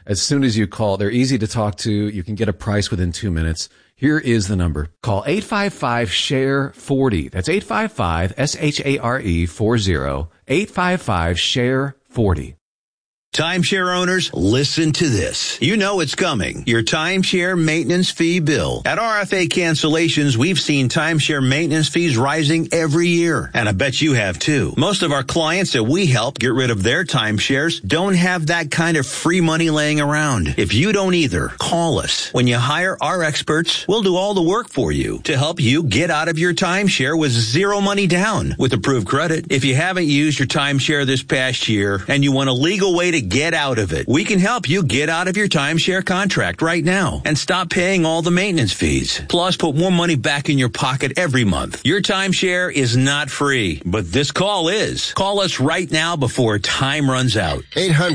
as soon as you call. They're easy to talk to. You can get a price within 2 minutes. Here is the number. Call 855-SHARE-40. That's 855-SHARE 40. 855-SHARE-40. Timeshare owners, listen to this. You know it's coming. Your timeshare maintenance fee bill. At RFA Cancellations, we've seen timeshare maintenance fees rising every year. And I bet you have too. Most of our clients that we help get rid of their timeshares don't have that kind of free money laying around. If you don't either, call us. When you hire our experts, we'll do all the work for you to help you get out of your timeshare with zero money down with approved credit. If you haven't used your timeshare this past year and you want a legal way to get out of it, we can help you get out of your timeshare contract right now and stop paying all the maintenance fees. Plus, put more money back in your pocket every month. Your timeshare is not free, but this call is. Call us right now before time runs out.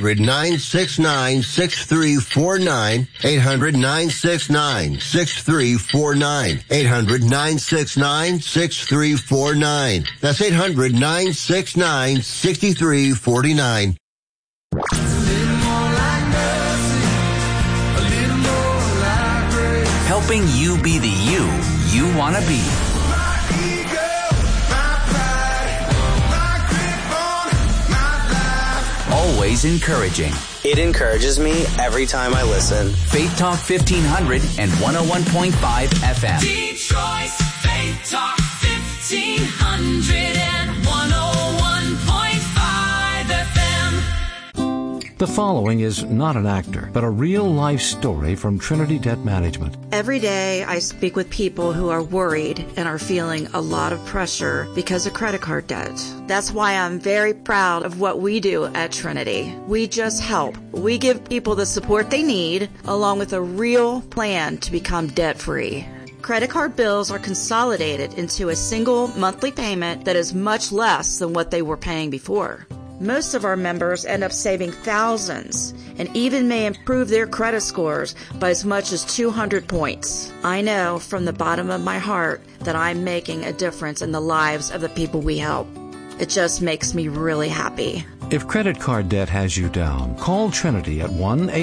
800-969-6349. 800-969-6349. 800-969-6349. That's 800-969-6349. Helping you be the you want to be. Always encouraging. It encourages me every time I listen. Faith Talk 1500 and 101.5 FM. Detroit's Faith Talk 1500 and 101.5 FM. The following is not an actor, but a real-life story from Trinity Debt Management. Every day I speak with people who are worried and are feeling a lot of pressure because of credit card debt. That's why I'm very proud of what we do at Trinity. We just help. We give people the support they need, along with a real plan to become debt-free. Credit card bills are consolidated into a single monthly payment that is much less than what they were paying before. Most of our members end up saving thousands and even may improve their credit scores by as much as 200 points. I know from the bottom of my heart that I'm making a difference in the lives of the people we help. It just makes me really happy. If credit card debt has you down, call Trinity at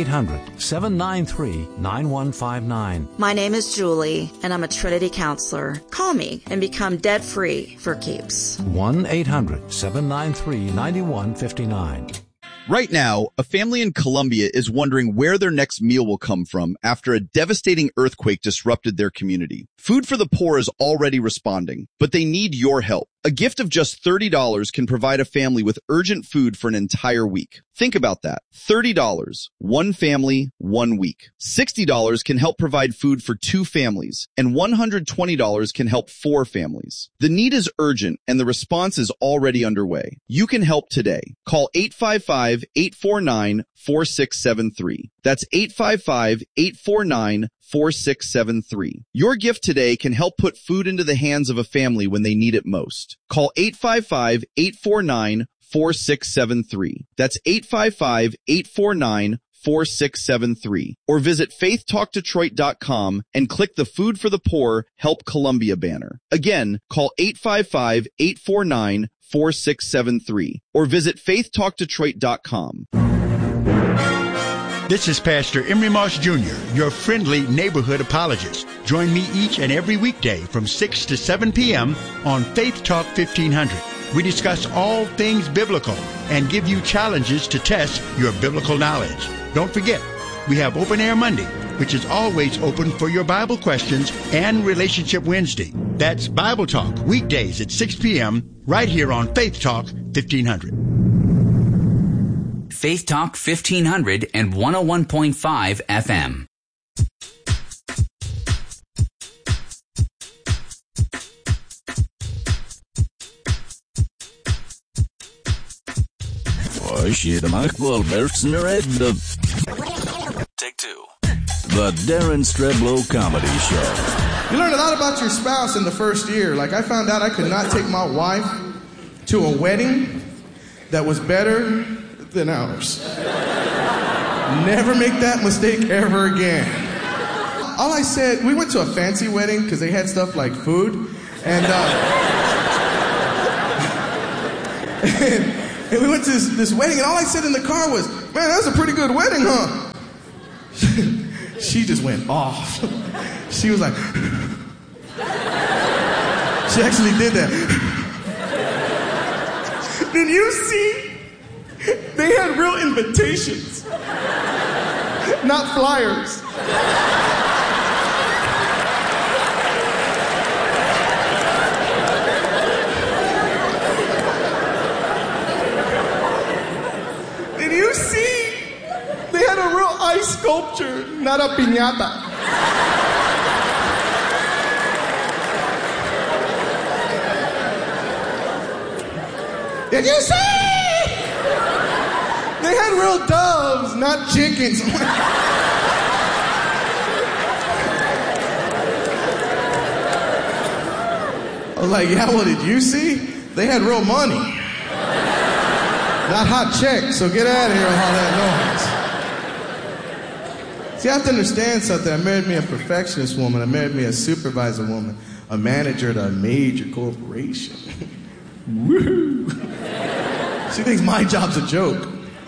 1-800-793-9159. My name is Julie, and I'm a Trinity counselor. Call me and become debt-free for keeps. 1-800-793-9159. Right now, a family in Colombia is wondering where their next meal will come from after a devastating earthquake disrupted their community. Food for the Poor is already responding, but they need your help. A gift of just $30 can provide a family with urgent food for an entire week. Think about that. $30, one family, 1 week. $60 can help provide food for 2 families, and $120 can help 4 families. The need is urgent, and the response is already underway. You can help today. Call 855-849-4673. That's 855-849-4673. Your gift today can help put food into the hands of a family when they need it most. Call 855-849-4673. That's 855-849-4673. Or visit faithtalkdetroit.com and click the Food for the Poor Help Columbia banner. Again, call 855-849-4673 or visit faithtalkdetroit.com. This is Pastor Emery Moss Jr., your friendly neighborhood apologist. Join me each and every weekday from 6 to 7 p.m. on Faith Talk 1500. We discuss all things biblical and give you challenges to test your biblical knowledge. Don't forget, we have Open Air Monday, which is always open for your Bible questions, and Relationship Wednesday. That's Bible Talk, weekdays at 6 p.m. right here on Faith Talk 1500. Faith Talk 1500 and 101.5 FM. Take 2. The Darren Streblow Comedy Show. You learn a lot about your spouse in the first year. Like, I found out I could not take my wife to a wedding that was better than ours. Never make that mistake ever again. All I said, we went to a fancy wedding because they had stuff like food, and we went to this wedding, and all I said in the car was, "Man, that was a pretty good wedding, huh?" She just went off. She was like, she actually did that. Did you see? They had real invitations, not flyers. Did you see? They had a real ice sculpture, not a piñata. Did you see? They had real doves, not chickens. I was like, yeah, well, did you see? They had real money. Not hot checks, so get out of here with all that noise. See, I have to understand something. I married me a perfectionist woman. I married me a supervisor woman. A manager at a major corporation. Woo! She thinks my job's a joke.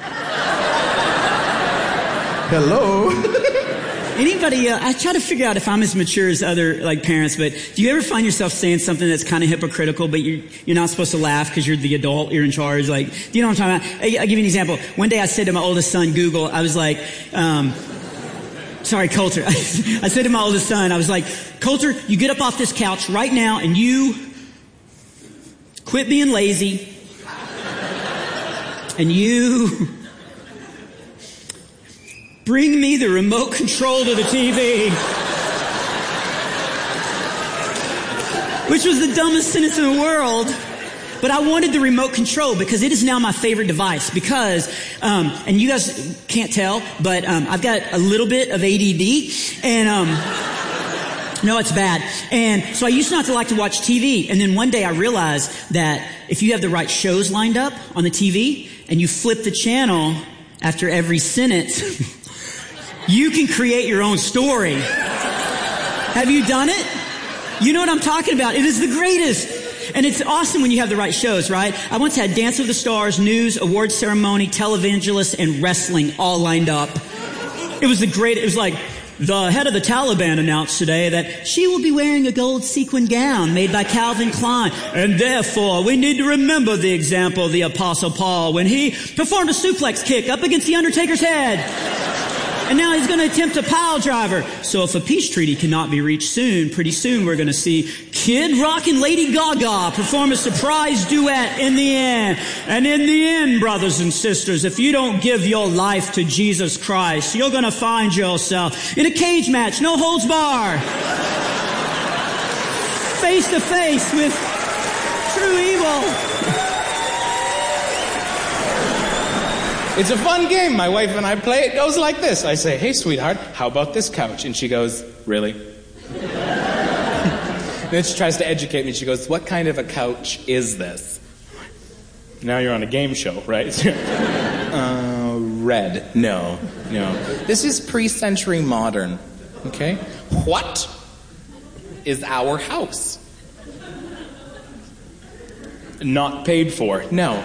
Hello? Anybody, I try to figure out if I'm as mature as other, parents, but do you ever find yourself saying something that's kind of hypocritical, but you're not supposed to laugh because you're the adult, you're in charge? Like, do you know what I'm talking about? I'll give you an example. One day I said to my oldest son, Google, I was like, sorry, Coulter. I said to my oldest son, I was like, Coulter, you get up off this couch right now and you quit being lazy and you bring me the remote control to the TV. Which was the dumbest sentence in the world. But I wanted the remote control because it is now my favorite device. Because, and you guys can't tell, but I've got a little bit of ADD. And, no, it's bad. And so I used not to like to watch TV. And then one day I realized that if you have the right shows lined up on the TV and you flip the channel after every sentence, you can create your own story. Have you done it? You know what I'm talking about. It is the greatest. And it's awesome when you have the right shows, right? I once had Dance of the Stars, news, awards ceremony, televangelist, and wrestling all lined up. It was it was like, the head of the Taliban announced today that she will be wearing a gold sequin gown made by Calvin Klein. And therefore, we need to remember the example of the Apostle Paul when he performed a suplex kick up against the Undertaker's head. And now he's going to attempt a pile driver. So if a peace treaty cannot be reached soon, pretty soon we're going to see Kid Rock and Lady Gaga perform a surprise duet in the end. And in the end, brothers and sisters, if you don't give your life to Jesus Christ, you're going to find yourself in a cage match, no holds bar, face to face with true evil. It's a fun game. My wife and I play. It goes like this. I say, hey, sweetheart, how about this couch? And she goes, really? Then she tries to educate me. She goes, what kind of a couch is this? Now you're on a game show, right? Red. No. This is pre-century modern. Okay? What is our house? Not paid for. No.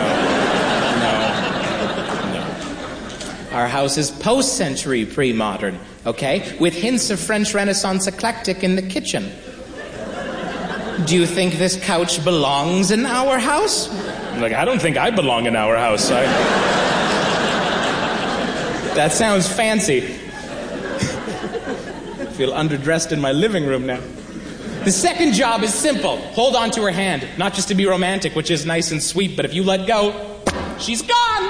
Our house is post-century pre-modern, okay? With hints of French Renaissance eclectic in the kitchen. Do you think this couch belongs in our house? I'm like, I don't think I belong in our house. That sounds fancy. I feel underdressed in my living room now. The second job is simple. Hold on to her hand. Not just to be romantic, which is nice and sweet, but if you let go, she's gone.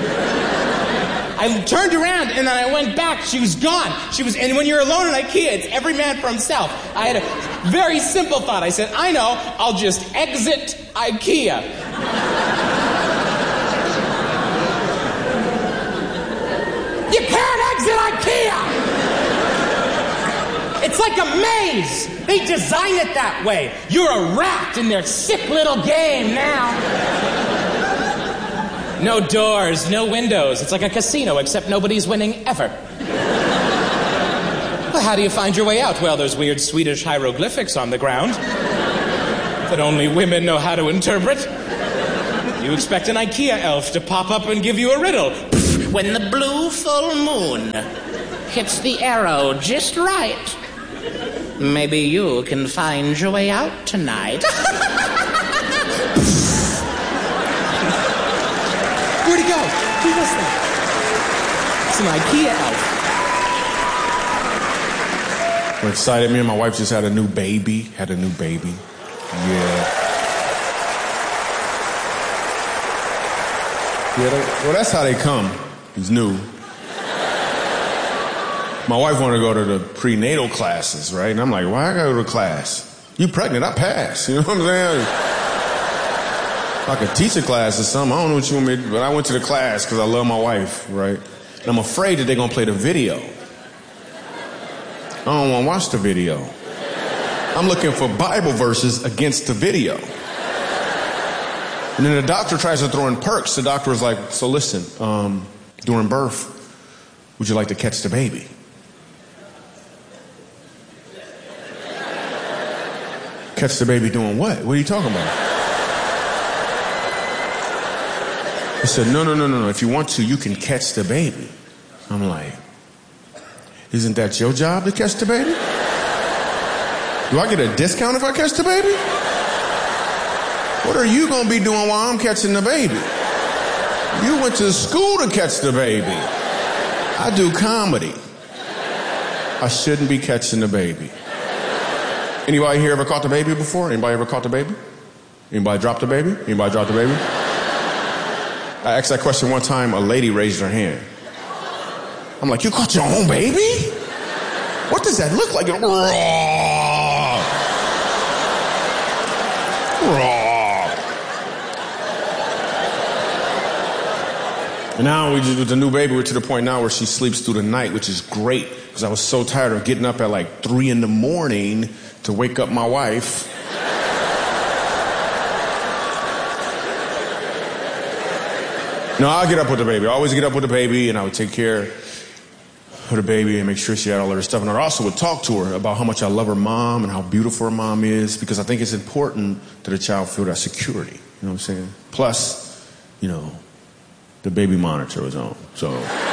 I turned around and then I went back. She was gone. And when you're alone in IKEA, it's every man for himself. I had a very simple thought. I said, I know, I'll just exit IKEA. You can't exit IKEA! It's like a maze. They design it that way. You're a rat in their sick little game now. No doors, no windows. It's like a casino, except nobody's winning ever. Well, how do you find your way out? Well, there's weird Swedish hieroglyphics on the ground that only women know how to interpret. You expect an IKEA elf to pop up and give you a riddle. when the blue full moon hits the arrow just right, maybe you can find your way out tonight. Where'd he go? Who was that? It's an IKEA elf. I'm excited. Me and my wife just had a new baby. Well, that's how they come. He's new. My wife wanted to go to the prenatal classes, right? And I'm like, why I gotta go to class? You pregnant, I pass. You know what I'm saying? If I could teach a class or something, I don't know what you want me to do, but I went to the class because I love my wife, right? And I'm afraid that they're gonna play the video. I don't wanna watch the video. I'm looking for Bible verses against the video. And then the doctor tries to throw in perks. The doctor was like, so listen, during birth, would you like to catch the baby? Catch the baby doing what? What are you talking about? He said, no. If you want to, you can catch the baby. I'm like, isn't that your job to catch the baby? Do I get a discount if I catch the baby? What are you going to be doing while I'm catching the baby? You went to school to catch the baby. I do comedy. I shouldn't be catching the baby. Anybody here ever caught the baby before? Anybody ever caught the baby? Anybody dropped the baby? Anybody dropped the baby? I asked that question one time, a lady raised her hand. I'm like, you caught your own baby? What does that look like? And now with the new baby, we're to the point now where she sleeps through the night, which is great, because I was so tired of getting up at like 3 a.m. to wake up my wife. No, I'll get up with the baby. I always get up with the baby, and I would take care of the baby and make sure she had all of her stuff. And I also would talk to her about how much I love her mom and how beautiful her mom is, because I think it's important that a child feel that security. You know what I'm saying? Plus, you know, the baby monitor was on, so.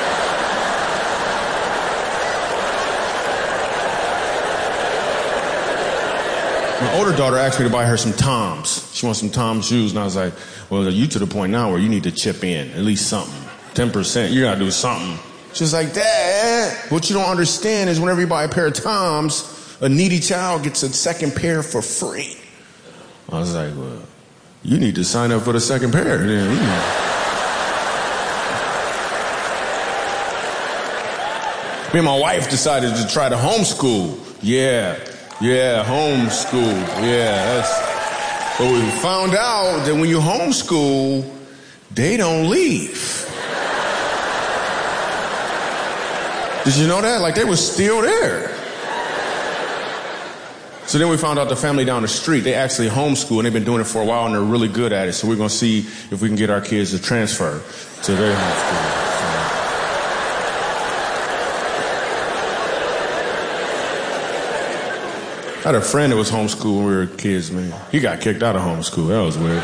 My older daughter asked me to buy her some Toms. She wants some Toms shoes, and I was like, well, you to the point now where you need to chip in, at least something. 10%, you gotta do something. She's like, Dad, what you don't understand is whenever you buy a pair of Toms, a needy child gets a second pair for free. I was like, well, you need to sign up for the second pair. Me and my wife decided to try to homeschool. Yeah, homeschool. But we found out that when you homeschool, they don't leave. Did you know that? Like, they were still there. So then we found out the family down the street, they actually homeschool, and they've been doing it for a while, and they're really good at it. So we're going to see if we can get our kids to transfer to their homeschool. I had a friend that was homeschooled when we were kids, man. He got kicked out of homeschool. That was weird.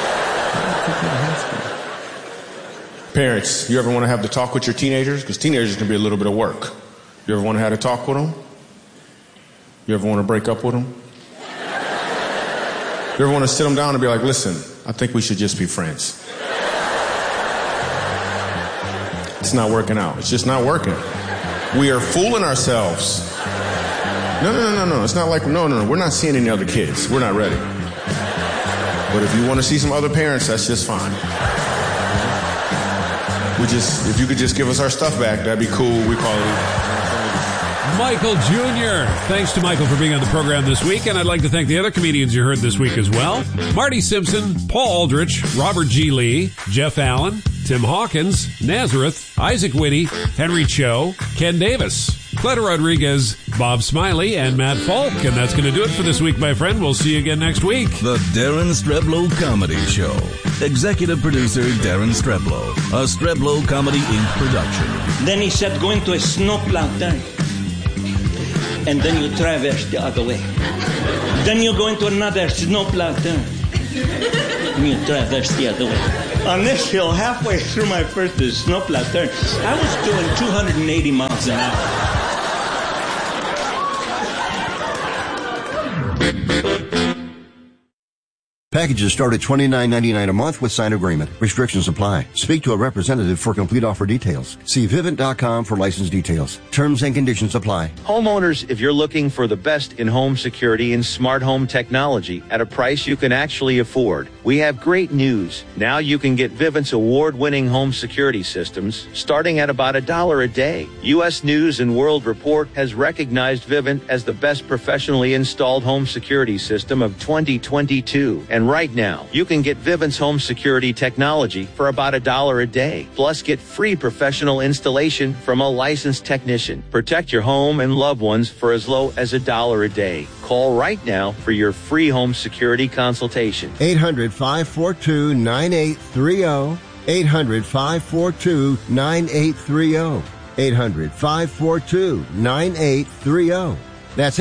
Parents, you ever want to have to talk with your teenagers? Because teenagers can be a little bit of work. You ever want to have to talk with them? You ever want to break up with them? You ever want to sit them down and be like, listen, I think we should just be friends. It's not working out. It's just not working. We are fooling ourselves. No. It's not like, no. We're not seeing any other kids. We're not ready. But if you want to see some other parents, that's just fine. If you could just give us our stuff back, that'd be cool. We call it Michael Jr. Thanks to Michael for being on the program this week, and I'd like to thank the other comedians you heard this week as well. Marty Simpson, Paul Aldrich, Robert G. Lee, Jeff Allen, Tim Hawkins, Nazareth, Isaac Whitty, Henry Cho, Ken Davis, Cleta Rodriguez, Bob Smiley, and Matt Falk. And that's going to do it for this week, my friend. We'll see you again next week. The Darren Streblow Comedy Show. Executive producer Darren Streblow. A Streblow Comedy Inc. production. Then he said, go into a snow plantain. And then you traverse the other way. Then you go into another snow plantain. And you traverse the other way. on this hill, halfway through my first snowplow turn, I was doing 280 miles an hour. Packages start at $29.99 a month with signed agreement. Restrictions apply. Speak to a representative for complete offer details. See Vivint.com for license details. Terms and conditions apply. Homeowners, if you're looking for the best in home security and smart home technology at a price you can actually afford, we have great news. Now you can get Vivint's award-winning home security systems starting at about $1 a day. U.S. News and World Report has recognized Vivint as the best professionally installed home security system of 2022. And right now, you can get Vivint's home security technology for about $1 a day. Plus, get free professional installation from a licensed technician. Protect your home and loved ones for as low as $1 a day. Call right now for your free home security consultation. 800-542-9830. 800-542-9830. 800-542-9830. That's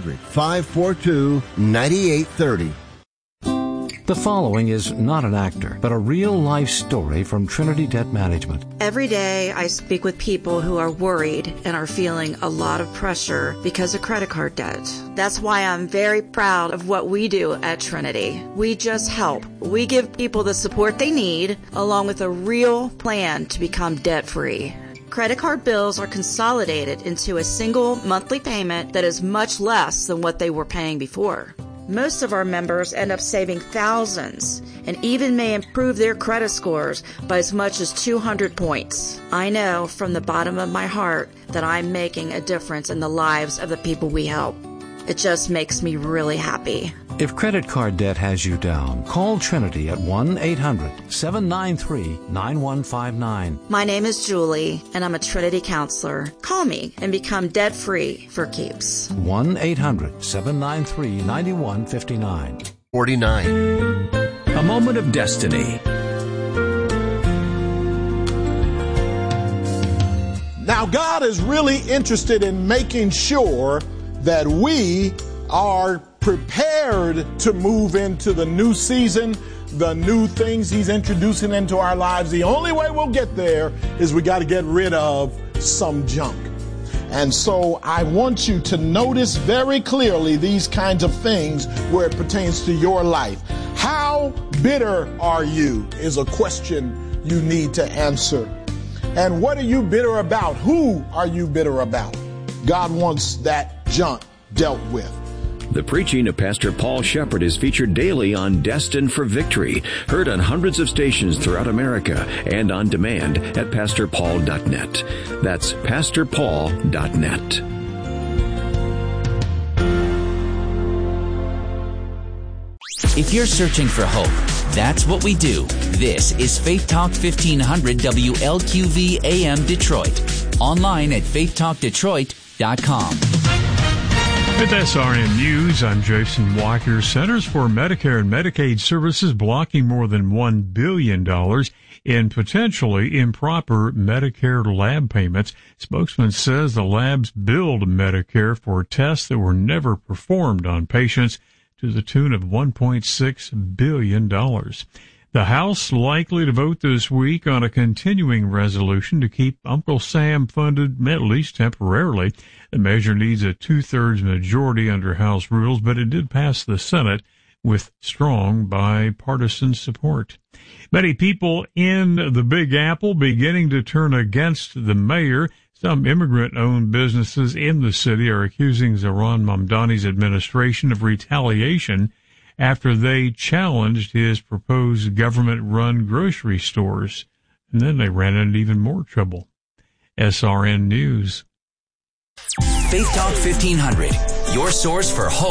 800-542-9830. The following is not an actor, but a real-life story from Trinity Debt Management. Every day I speak with people who are worried and are feeling a lot of pressure because of credit card debt. That's why I'm very proud of what we do at Trinity. We just help. We give people the support they need, along with a real plan to become debt-free. Credit card bills are consolidated into a single monthly payment that is much less than what they were paying before. Most of our members end up saving thousands and even may improve their credit scores by as much as 200 points. I know from the bottom of my heart that I'm making a difference in the lives of the people we help. It just makes me really happy. If credit card debt has you down, call Trinity at 1-800-793-9159. My name is Julie, and I'm a Trinity counselor. Call me and become debt-free for keeps. 1-800-793-9159. 49. A moment of destiny. Now, God is really interested in making sure that we are prepared to move into the new season, the new things He's introducing into our lives. The only way we'll get there is we got to get rid of some junk. And so I want you to notice very clearly these kinds of things where it pertains to your life. How bitter are you is a question you need to answer. And what are you bitter about? Who are you bitter about? God wants that junk dealt with. The preaching of Pastor Paul Shepard is featured daily on Destined for Victory, heard on hundreds of stations throughout America and on demand at PastorPaul.net. That's PastorPaul.net. If you're searching for hope, that's what we do. This is Faith Talk 1500 WLQV AM Detroit. Online at faithtalkdetroit.com. With SRN News, I'm Jason Walker. Centers for Medicare and Medicaid Services blocking more than $1 billion in potentially improper Medicare lab payments. Spokesman says the labs billed Medicare for tests that were never performed on patients to the tune of $1.6 billion. The House likely to vote this week on a continuing resolution to keep Uncle Sam funded, at least temporarily. The measure needs a 2/3 majority under House rules, but it did pass the Senate with strong bipartisan support. Many people in the Big Apple beginning to turn against the mayor. Some immigrant-owned businesses in the city are accusing Zohran Mamdani's administration of retaliation after they challenged his proposed government-run grocery stores. And then they ran into even more trouble. SRN News. Faith Talk 1500, your source for hope.